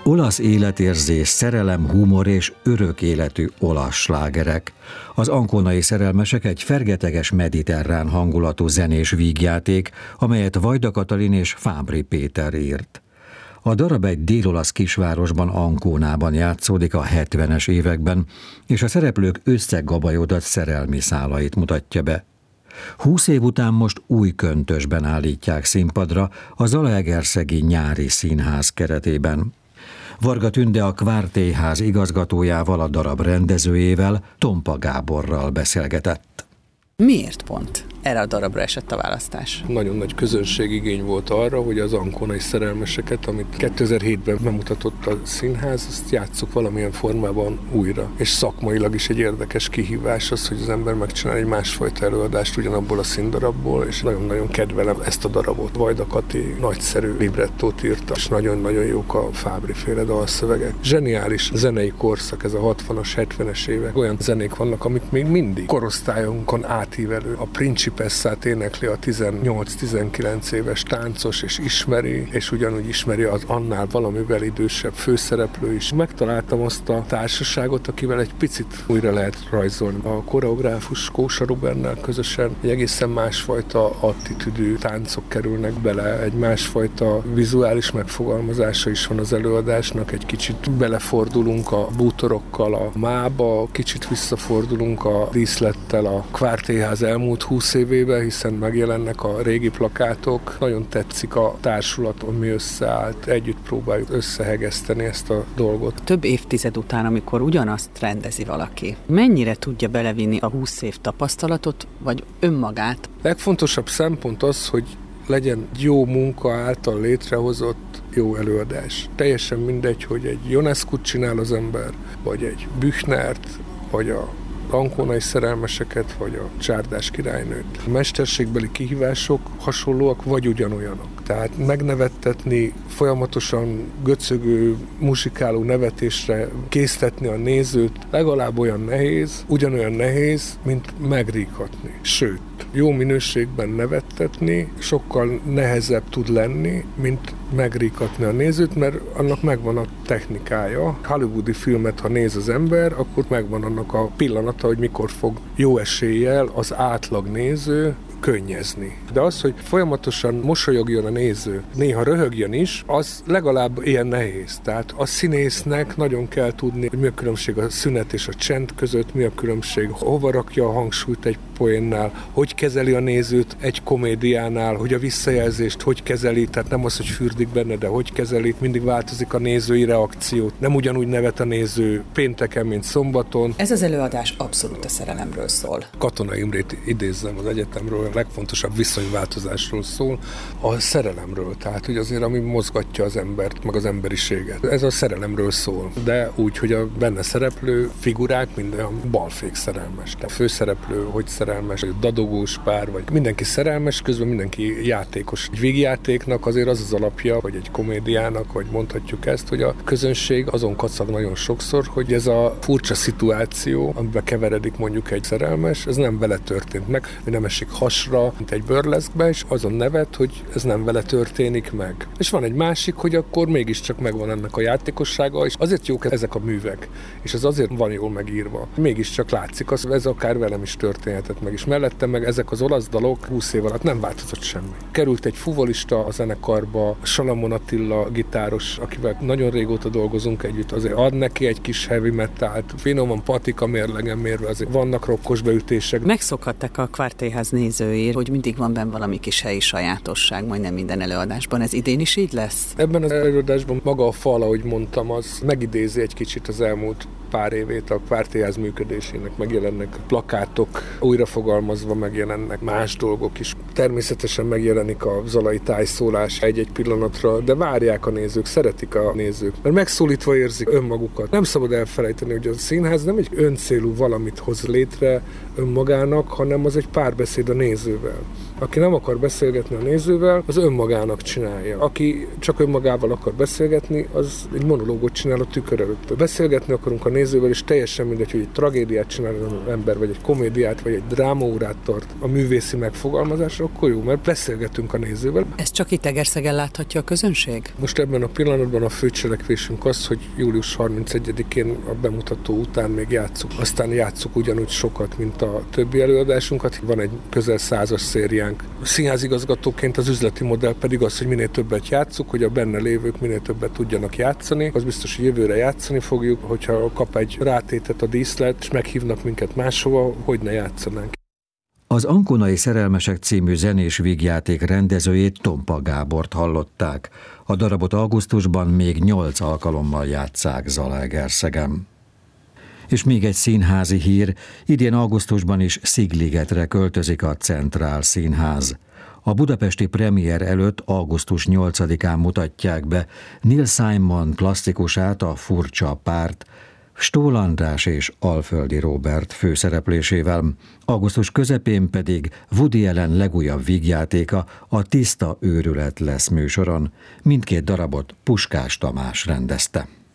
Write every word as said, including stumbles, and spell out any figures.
Olasz életérzés, szerelem, humor és örök életű olasz slágerek. Az anconai szerelmesek egy fergeteges mediterrán hangulatú zenés vígjáték, amelyet Vajda Katalin és Fábry Péter írt. A darab egy dél-olasz kisvárosban, Anconában játszódik a hetvenes években, és a szereplők összegabajodott szerelmi szálait mutatja be. Húsz év után most új köntösben állítják színpadra a Zalaegerszegi Nyári Színház keretében. Varga Tünde a Kvártélyház igazgatójával, a darab rendezőjével, Tompa Gáborral beszélgetett. Miért pont erre a darabra esett a választás? Nagyon nagy közönségigény volt arra, hogy az anconai szerelmeseket, amit kétezer-hétben bemutatott a színház, azt játsszuk valamilyen formában újra. És szakmailag is egy érdekes kihívás az, hogy az ember megcsinál egy másfajta előadást ugyanabból a színdarabból, és nagyon-nagyon kedvelem ezt a darabot. Vajda Kati nagyszerű librettót írta, és nagyon-nagyon jók a Fábry-féle dalszövegek. Zseniális zenei korszak, ez a hatvanas, hetvenes évek. Olyan zenék vannak, amik még mindig korosztályunkon átívelő. A Principessát énekli a tizennyolc-tizenkilenc éves táncos, és ismeri, és ugyanúgy ismeri az annál valamivel idősebb főszereplő is. Megtaláltam azt a társaságot, akivel egy picit újra lehet rajzolni. A koreográfus Kósa Rubennel közösen egy egészen másfajta attitűdű táncok kerülnek bele, egy másfajta vizuális megfogalmazása is van az előadásnak, egy kicsit belefordulunk a bútorokkal a mába, kicsit visszafordulunk a díszlettel a Kvártélyház elmúlt húsz évében, hiszen megjelennek a régi plakátok. Nagyon tetszik a társulat, ami összeállt. Együtt próbáljuk összehegeszteni ezt a dolgot. Több évtized után, amikor ugyanazt rendezi valaki, mennyire tudja belevinni a húsz év tapasztalatot, vagy önmagát? Legfontosabb szempont az, hogy legyen jó munka által létrehozott jó előadás. Teljesen mindegy, hogy egy Ionescu-t csinál az ember, vagy egy Büchnert, vagy a anconai szerelmeseket, vagy a Csárdás királynőt. A mesterségbeli kihívások hasonlóak, vagy ugyanolyanok. Tehát megnevettetni, folyamatosan göcögő, muzsikáló nevetésre késztetni a nézőt legalább olyan nehéz, ugyanolyan nehéz, mint megríkatni. Sőt, jó minőségben nevettetni sokkal nehezebb tud lenni, mint megríkatni a nézőt, mert annak megvan a technikája. Hollywoodi filmet, ha néz az ember, akkor megvan annak a pillanata, hogy mikor fog jó eséllyel az átlag néző könnyezni. De az, hogy folyamatosan mosolyogjon a néző, néha röhögjön is, az legalább ilyen nehéz. Tehát a színésznek nagyon kell tudni, hogy mi a különbség a szünet és a csend között, mi a különbség, hova rakja a hangsúlyt egy poénnál, hogy kezeli a nézőt egy komédiánál, hogy a visszajelzést hogy kezeli, tehát nem az, hogy fürdik benne, de hogy kezeli, mindig változik a nézői reakció. Nem ugyanúgy nevet a néző pénteken, mint szombaton. Ez az előadás abszolút a szerelemről szól. Katona Imrét idézzem az egyetemről, a legfontosabb viszonyváltozásról szól, a szerelemről, tehát hogy azért, ami mozgatja az embert, meg az emberiséget. Ez a szerelemről szól, de úgy, hogy a benne szereplő figurák minden balfék szerelmes. A főszereplő, hogy szerelmes, vagy dadogós pár, vagy mindenki szerelmes, közben mindenki játékos. Egy vígjátéknak azért az az alapja, vagy egy komédiának, vagy mondhatjuk ezt, hogy a közönség azon kacag nagyon sokszor, hogy ez a furcsa szituáció, amiben keveredik mondjuk egy szerelmes, ez nem vele történt meg, hogy nem esik hasra, mint egy burleszkbe, és azon nevet, hogy ez nem vele történik meg. És van egy másik, hogy akkor mégiscsak megvan ennek a játékossága, és azért jók ezek a művek, és ez azért van jól megírva. Mégiscsak látszik az, ez akár velem is történhetett meg, és mellettem meg ezek az olasz dalok húsz év alatt nem változott semmi. Került egy fuvolista a zenekarba, Salamon Attila gitáros, akivel nagyon régóta dolgozunk együtt, azért ad neki egy kis heavy metalt, finoman patika mérlegen mérve, azért vannak rokkos beütések. Megszokhattak a Kvártélyház nézői, hogy mindig van benne valami kis helyi sajátosság, majdnem minden előadásban. Ez idén is így lesz? Ebben az előadásban maga a fal, ahogy mondtam, az megidézi egy kicsit az elmúlt pár évét a Kvártélyház működésének, megjelennek plakátok, újrafogalmazva megjelennek más dolgok is. Természetesen megjelenik a zalai tájszólás egy-egy pillanatra, de várják a nézők, szeretik a nézők, mert megszólítva érzik önmagukat. Nem szabad elfelejteni, hogy a színház nem egy öncélú valamit hoz létre önmagának, hanem az egy párbeszéd a nézővel. Aki nem akar beszélgetni a nézővel, az önmagának csinálja. Aki csak önmagával akar beszélgetni, az egy monológot csinál a tükör előtt. Beszélgetni akarunk a nézővel, és teljesen mindegy, hogy egy tragédiát csinál az ember, vagy egy komédiát, vagy egy drámaórát tart a művészi megfogalmazásra, akkor jó, mert beszélgetünk a nézővel. Ez csak itt Egerszegen láthatja a közönség? Most ebben a pillanatban a főcselekvésünk az, hogy július harmincegyedikén a bemutató után még játsszuk. Aztán játsszuk ugyanúgy sokat, mint a többi előadásunkat. Van egy közel százas szériánk. A színházigazgatóként az üzleti modell pedig az, hogy minél többet játsszuk, hogy a benne lévők minél többet tudjanak játszani. Az biztos, hogy jövőre játszani fogjuk, hogyha kap egy rátétet a díszlet, és meghívnak minket máshova, hogy ne játszanánk. Az Ankonai Szerelmesek című zenés vígjáték rendezőjét, Tompa Gábort hallották. A darabot augusztusban még nyolc alkalommal játsszák Zalaegerszegen. És még egy színházi hír, idén augusztusban is Szigligetre költözik a Centrál Színház. A budapesti premier előtt augusztus nyolcadikán mutatják be Neil Simon klasszikusát, a Furcsa párt, Stól András és Alföldi Róbert főszereplésével. Augusztus közepén pedig Woody Allen legújabb vígjátéka, a Tiszta őrület lesz műsoron. Mindkét darabot Puskás Tamás rendezte.